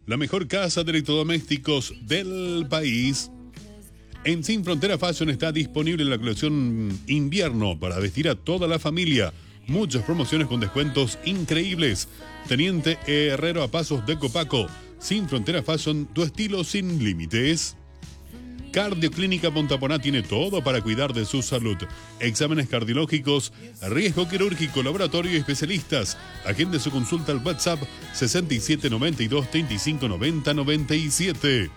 la mejor casa de electrodomésticos del país. En Sin Frontera Fashion está disponible la colección invierno para vestir a toda la familia. Muchas promociones con descuentos increíbles. Teniente Herrero a pasos de Copaco. Sin Frontera Fashion, tu estilo sin límites. Cardioclínica Pontaponá tiene todo para cuidar de su salud. Exámenes cardiológicos, riesgo quirúrgico, laboratorio y especialistas. Agende su consulta al WhatsApp 6792 3590 97.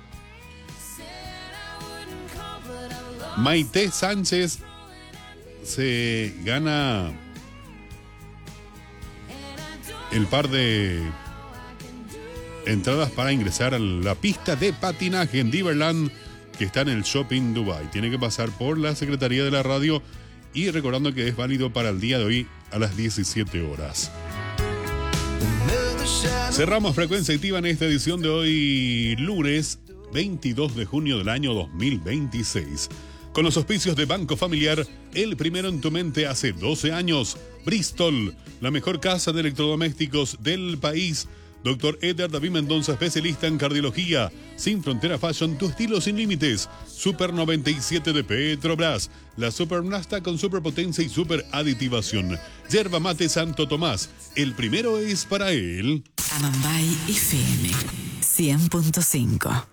Maite Sánchez se gana el par de entradas para ingresar a la pista de patinaje en Diverland, que está en el Shopping Dubai. Tiene que pasar por la Secretaría de la Radio y recordando que es válido para el día de hoy a las 17 horas. Cerramos Frecuencia Activa en esta edición de hoy, lunes 22 de junio del año 2026. Con los auspicios de Banco Familiar, el primero en tu mente hace 12 años. Bristol, la mejor casa de electrodomésticos del país. Dr. Eder David Mendoza, especialista en cardiología. Sin Frontera Fashion, tu estilo sin límites. Super 97 de Petrobras. La Super Nasta con superpotencia y super aditivación. Yerba Mate Santo Tomás. El primero es para él. Amambay FM 100.5.